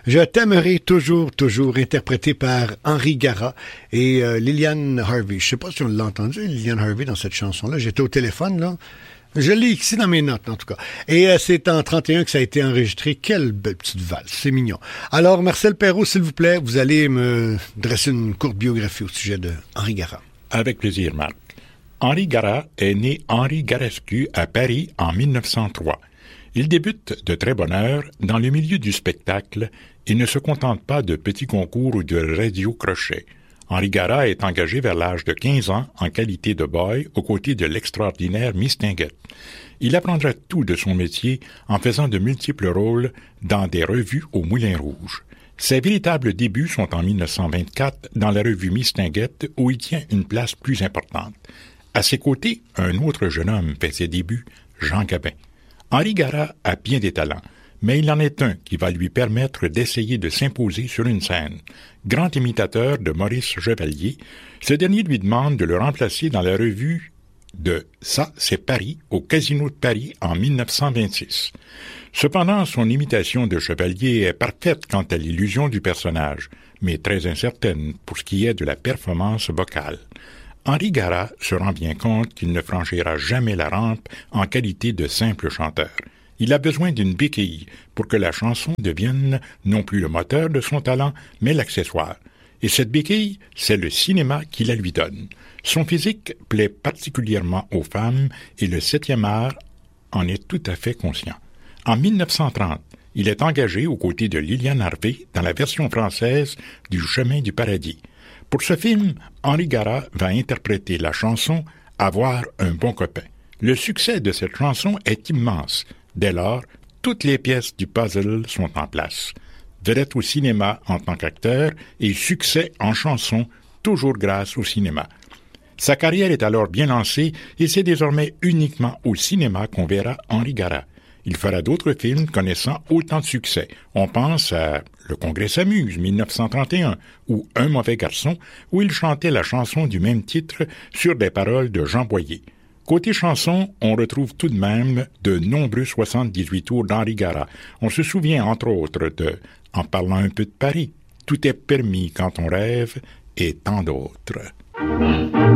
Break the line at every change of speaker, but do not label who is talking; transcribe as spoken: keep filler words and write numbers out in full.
Je t'aimerai toujours, toujours, interprété par Henri Gara et euh, Liliane Harvey. Je sais pas si on l'a entendu, Liliane Harvey, dans cette chanson-là. J'étais au téléphone, là. Je l'ai ici dans mes notes, en tout cas. Et euh, c'est en trente et un que ça a été enregistré. Quelle belle petite valse, c'est mignon. Alors, Marcel Perrault, s'il vous plaît, vous allez me dresser une courte biographie au sujet de Henri Gara.
Avec plaisir, Marc. Henri Gara est né Henri Garescu à Paris en mille neuf cent trois. Il débute de très bonne heure dans le milieu du spectacle et ne se contente pas de petits concours ou de radio-crochets. Henri Gara est engagé vers l'âge de quinze ans en qualité de boy aux côtés de l'extraordinaire Mistinguett. Il apprendra tout de son métier en faisant de multiples rôles dans des revues au Moulin Rouge. Ses véritables débuts sont en mille neuf cent vingt-quatre dans la revue Mistinguett où il tient une place plus importante. À ses côtés, un autre jeune homme fait ses débuts, Jean Gabin. Henri Gara a bien des talents, mais il en est un qui va lui permettre d'essayer de s'imposer sur une scène. Grand imitateur de Maurice Chevalier, ce dernier lui demande de le remplacer dans la revue de « Ça, c'est Paris » au Casino de Paris en mille neuf cent vingt-six. Cependant, son imitation de Chevalier est parfaite quant à l'illusion du personnage, mais très incertaine pour ce qui est de la performance vocale. Henri Gara se rend bien compte qu'il ne franchira jamais la rampe en qualité de simple chanteur. Il a besoin d'une béquille pour que la chanson devienne non plus le moteur de son talent, mais l'accessoire. Et cette béquille, c'est le cinéma qui la lui donne. Son physique plaît particulièrement aux femmes et le septième art en est tout à fait conscient. En mille neuf cent trente, il est engagé aux côtés de Liliane Harvey dans la version française du Chemin du paradis. Pour ce film, Henri Gara va interpréter la chanson « Avoir un bon copain ». Le succès de cette chanson est immense. Dès lors, toutes les pièces du puzzle sont en place. Vedette au cinéma en tant qu'acteur et succès en chanson, toujours grâce au cinéma. Sa carrière est alors bien lancée et c'est désormais uniquement au cinéma qu'on verra Henri Gara. Il fera d'autres films connaissant autant de succès. On pense à Le Congrès s'amuse, mille neuf cent trente et un, ou Un mauvais garçon, où il chantait la chanson du même titre sur des paroles de Jean Boyer. Côté chanson, on retrouve tout de même de nombreux soixante-dix-huit tours d'Henri Gara. On se souvient entre autres de « En parlant un peu de Paris »,« Tout est permis quand on rêve » et tant d'autres.